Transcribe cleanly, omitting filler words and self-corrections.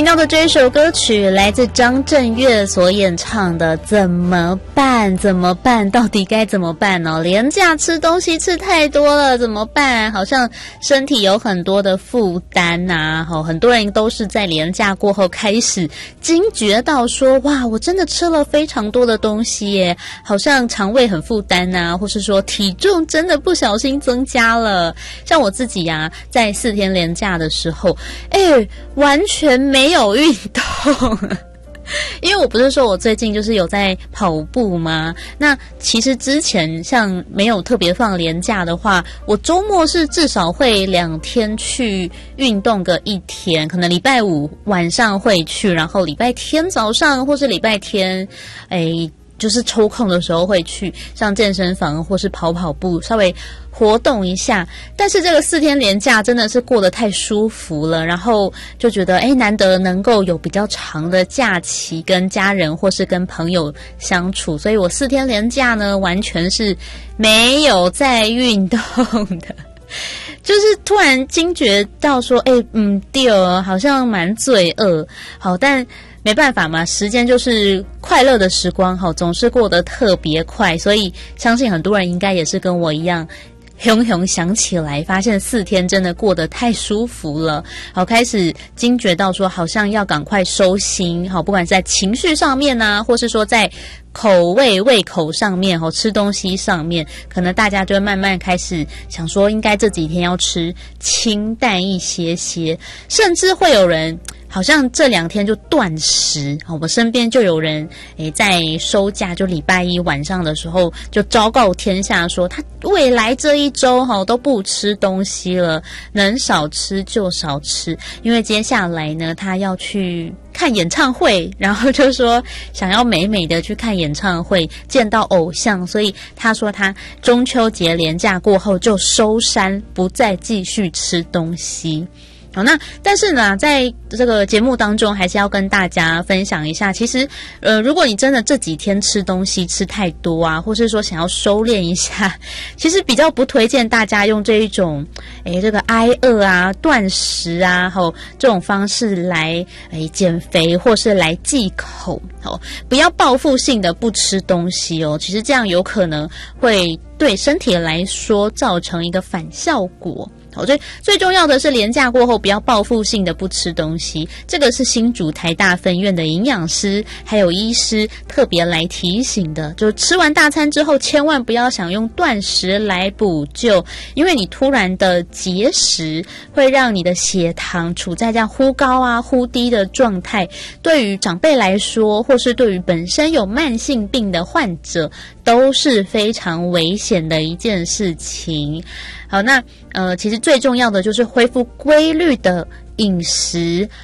听到的这一首歌曲来自张震岳所演唱的《怎么办怎么办》，到底该怎么办呢？连假吃东西吃太多了怎么办？好像身体有很多的负担啊，很多人都是在连假过后开始惊觉到说，哇，我真的吃了非常多的东西耶，好像肠胃很负担啊，或是说体重真的不小心增加了。像我自己啊，在4天连假的时候，完全没有运动因为我不是说我最近就是有在跑步吗？那其实之前像没有特别放连假的话，我周末是至少会2天去运动个1天，可能礼拜五晚上会去，然后礼拜天早上或是礼拜天就是抽空的时候会去上健身房或是跑步，稍微活动一下。但是这个4天连假真的是过得太舒服了，然后就觉得难得能够有比较长的假期跟家人或是跟朋友相处，所以我4天连假呢完全是没有在运动的就是突然惊觉到说对哦，好像蛮罪恶。好，但没办法嘛，时间就是快乐的时光，总是过得特别快，所以相信很多人应该也是跟我一样熊想起来，发现4天真的过得太舒服了，好，开始惊觉到说好像要赶快收心，好，不管是在情绪上面啊，或是说在胃口上面，吃东西上面，可能大家就会慢慢开始想说应该这几天要吃清淡一些，甚至会有人好像这2天就断食，我身边就有人在收假，就礼拜一晚上的时候就昭告天下说他未来这1周都不吃东西了，能少吃就少吃，因为接下来呢他要去看演唱会，然后就说想要美美的去看演唱会，见到偶像，所以他说他中秋节连假过后就收山，不再继续吃东西。好，那但是呢，在这个节目当中还是要跟大家分享一下，其实如果你真的这几天吃东西吃太多啊，或是说想要收敛一下，其实比较不推荐大家用这一种这个挨饿啊、断食啊这种方式来减肥或是来忌口，不要报复性的不吃东西哦，其实这样有可能会对身体来说造成一个反效果。最重要的是连假过后不要报复性的不吃东西，这个是新竹台大分院的营养师还有医师特别来提醒的，就是吃完大餐之后千万不要想用断食来补救，因为你突然的节食会让你的血糖处在这样忽高啊忽低的状态，对于长辈来说或是对于本身有慢性病的患者都是非常危险的一件事情。好，那其实最重要的就是恢复规律的饮食，